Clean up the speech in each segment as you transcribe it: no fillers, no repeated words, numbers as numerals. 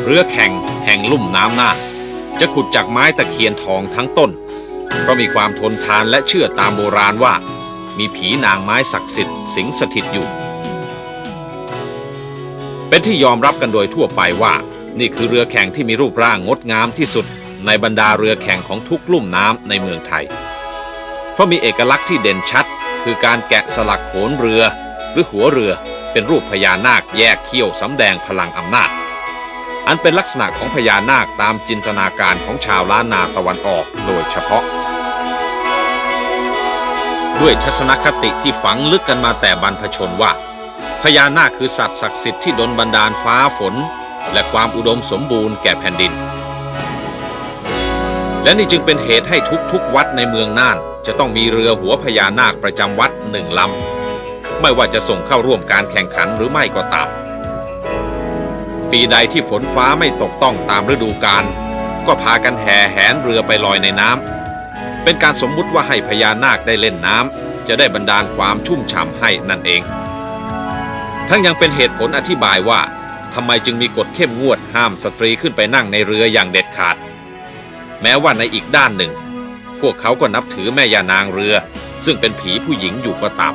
เรือแข่งแห่งลุ่มน้ำน่านจะขุดจากไม้ตะเคียนทองทั้งต้นเพราะมีความทนทานและเชื่อตามโบราณว่ามีผีนางไม้ศักดิ์สิทธิ์สิงสถิตอยู่เป็นที่ยอมรับกันโดยทั่วไปว่านี่คือเรือแข่งที่มีรูปร่างงดงามที่สุดในบรรดาเรือแข่งของทุกลุ่มน้ำในเมืองไทยเพราะมีเอกลักษณ์ที่เด่นชัดคือการแกะสลักโขนเรือหรือหัวเรือเป็นรูปพญานาคแยกเขี้ยวสำแดงพลังอำนาจอันเป็นลักษณะของพญานาคตามจินตนาการของชาวล้านนาตะวันออกโดยเฉพาะด้วยทัศนคติที่ฝังลึกกันมาแต่บรรพชนว่าพญานาคคือสัตว์ศักดิ์สิทธิ์ที่ดลบันดาลฟ้าฝนและความอุดมสมบูรณ์แก่แผ่นดินและนี่จึงเป็นเหตุให้ทุกวัดในเมืองน่านจะต้องมีเรือหัวพญานาคประจำวัด1 ลำไม่ว่าจะส่งเข้าร่วมการแข่งขันหรือไม่ก็ตามปีใดที่ฝนฟ้าไม่ตกต้องตามฤดูกาลก็พากันแห่แหนเรือไปลอยในน้ำเป็นการสมมุติว่าให้พญานาคได้เล่นน้ำจะได้บันดาลความชุ่มฉ่ำให้นั่นเองทั้งยังเป็นเหตุผลอธิบายว่าทำไมจึงมีกฎเข้มงวดห้ามสตรีขึ้นไปนั่งในเรืออย่างเด็ดขาดแม้ว่าในอีกด้านหนึ่งพวกเขาก็นับถือแม่ย่านางเรือซึ่งเป็นผีผู้หญิงอยู่ก็ตาม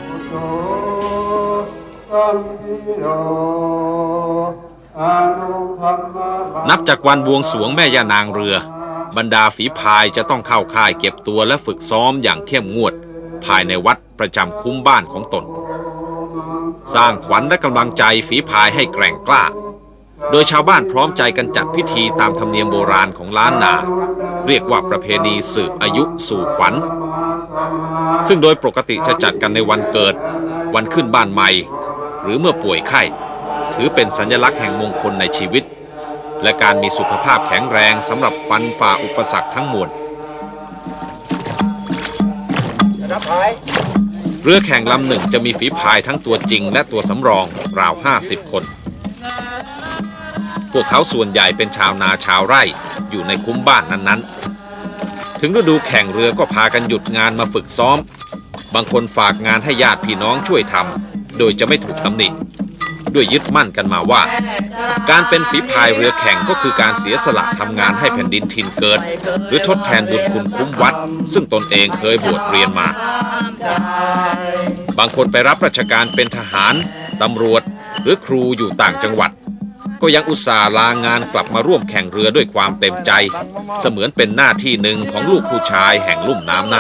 นับจากวันบวงสรวงแม่ย่านางเรือบรรดาฝีพายจะต้องเข้าค่ายเก็บตัวและฝึกซ้อมอย่างเข้มงวดภายในวัดประจำคุ้มบ้านของตนสร้างขวัญและกำลังใจฝีพายให้แกร่งกล้าโดยชาวบ้านพร้อมใจกันจัดพิธีตามธรรมเนียมโบราณของล้านนาเรียกว่าประเพณีสืบอายุสู่ขวัญซึ่งโดยปกติจะจัดกันในวันเกิดวันขึ้นบ้านใหม่หรือเมื่อป่วยไข้ถือเป็นสัญลักษณ์แห่งมงคลในชีวิตและการมีสุขภาพแข็งแรงสำหรับฟันฝ่าอุปสรรคทั้งมวลเรือแข่งลำหนึ่งจะมีฝีพายทั้งตัวจริงและตัวสำรองราว50 คนพวกเขาส่วนใหญ่เป็นชาวนาชาวไร่อยู่ในคุ้มบ้านนั้นๆถึงฤดูแข่งเรือก็พากันหยุดงานมาฝึกซ้อมบางคนฝากงานให้ญาติพี่น้องช่วยทำโดยจะไม่ถูกตำหนิด้วยยึดมั่นกันมาว่าการเป็นฝีพายเรือแข่งก็คือการเสียสละทำงานให้แผ่นดินถิ่นเกิดหรือทดแทนบุญคุณคุ้มวัดซึ่งตนเองเคยบวชเรียนมาบางคนไปรับราชการเป็นทหารตำรวจหรือครูอยู่ต่างจังหวัดก็ยังอุตส่าห์ลางานกลับมาร่วมแข่งเรือด้วยความเต็มใจเสมือนเป็นหน้าที่หนึ่งของลูกผู้ชายแห่งลุ่มน้ำน่าน